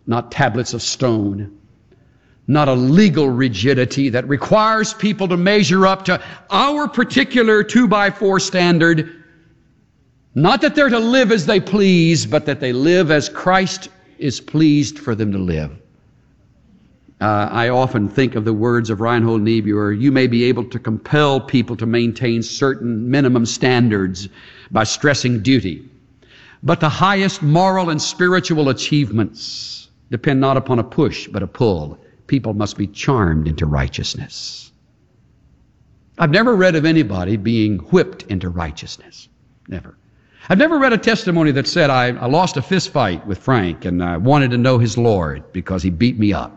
not tablets of stone, not a legal rigidity that requires people to measure up to our particular 2x4 standard. Not that they're to live as they please, but that they live as Christ is pleased for them to live. I often think of the words of Reinhold Niebuhr, you may be able to compel people to maintain certain minimum standards by stressing duty, but the highest moral and spiritual achievements depend not upon a push, but a pull. People must be charmed into righteousness. I've never read of anybody being whipped into righteousness. Never. I've never read a testimony that said, I lost a fist fight with Frank and I wanted to know his Lord because he beat me up.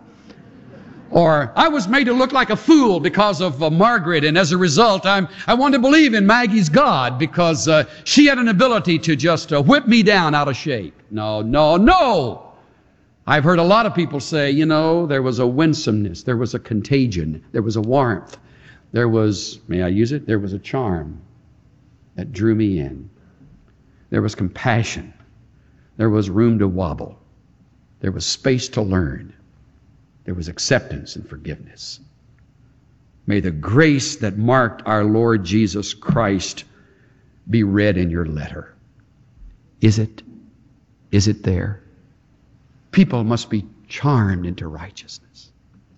Or I was made to look like a fool because of Margaret, and as a result, I wanted to believe in Maggie's God because she had an ability to just whip me down out of shape. No. I've heard a lot of people say, there was a winsomeness, there was a contagion, there was a warmth, there was, may I use it? There was a charm that drew me in. There was compassion. There was room to wobble. There was space to learn. There was acceptance and forgiveness. May the grace that marked our Lord Jesus Christ be read in your letter. Is it? Is it there? People must be charmed into righteousness.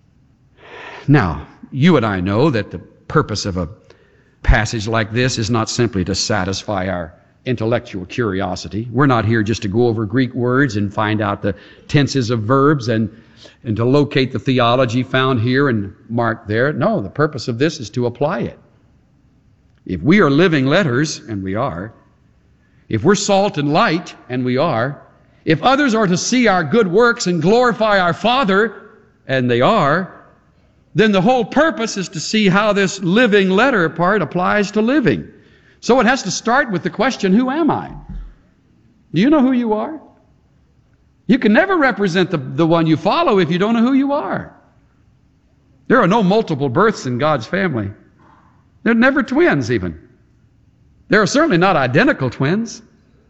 Now, you and I know that the purpose of a passage like this is not simply to satisfy our intellectual curiosity. We're not here just to go over Greek words and find out the tenses of verbs and to locate the theology found here and marked there. No, the purpose of this is to apply it. If we are living letters, and we are, if we're salt and light, and we are, if others are to see our good works and glorify our Father, and they are, then the whole purpose is to see how this living letter part applies to living. So it has to start with the question, who am I? Do you know who you are? You can never represent the one you follow if you don't know who you are. There are no multiple births in God's family. There are never twins even. There are certainly not identical twins.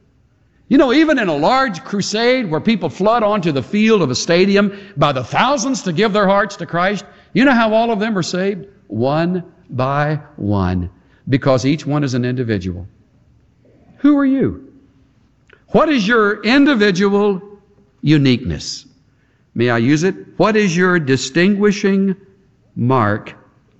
Even in a large crusade where people flood onto the field of a stadium by the thousands to give their hearts to Christ, you know how all of them are saved? One by one, because each one is an individual. Who are you? What is your individual uniqueness? May I use it? What is your distinguishing mark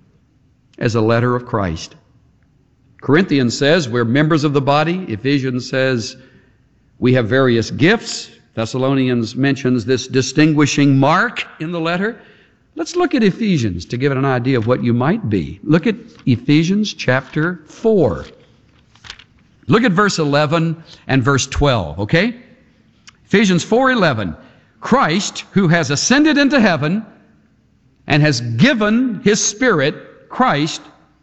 as a letter of Christ? Corinthians says we're members of the body. Ephesians says we have various gifts. Thessalonians mentions this distinguishing mark in the letter. Let's look at Ephesians to give it an idea of what you might be. Look at Ephesians chapter 4. Look at verse 11 and verse 12, okay? Ephesians 4:11. Christ, who has ascended into heaven and has given His Spirit, Christ,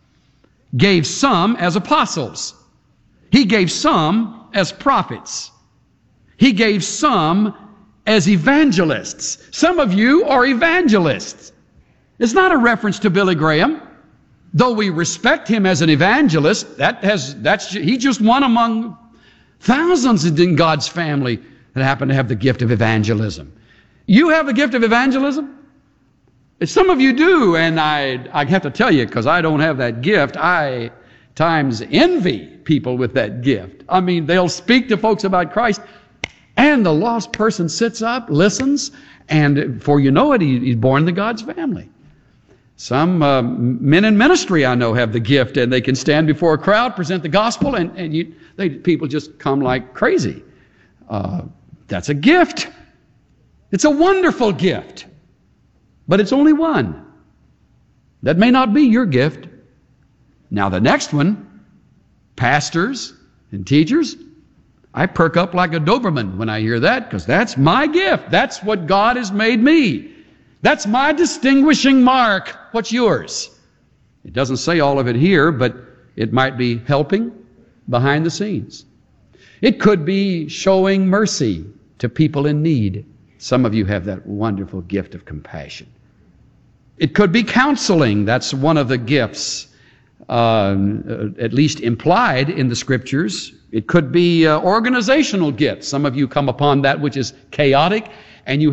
gave some as apostles. He gave some as prophets. He gave some as evangelists. Some of you are evangelists. It's not a reference to Billy Graham. Though we respect him as an evangelist, he's just one among thousands in God's family that happen to have the gift of evangelism. You have the gift of evangelism? Some of you do, and I have to tell you, because I don't have that gift, I times envy people with that gift. I mean, they'll speak to folks about Christ, and the lost person sits up, listens, and before you know it, he's born into God's family. Some men in ministry I know have the gift, and they can stand before a crowd, present the gospel, and people just come like crazy. That's a gift. It's a wonderful gift, but it's only one. That may not be your gift. Now the next one, pastors and teachers, I perk up like a Doberman when I hear that, because that's my gift. That's what God has made me. That's my distinguishing mark. What's yours? It doesn't say all of it here, but it might be helping behind the scenes. It could be showing mercy to people in need. Some of you have that wonderful gift of compassion. It could be counseling. That's one of the gifts, at least implied in the Scriptures. It could be organizational gifts. Some of you come upon that which is chaotic, and you